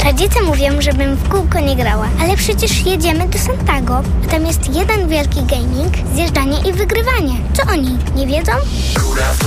Rodzice mówią, żebym w kółko nie grała, ale przecież jedziemy do Santago, a tam jest jeden wielki gaming, zjeżdżanie i wygrywanie. Czy oni nie wiedzą?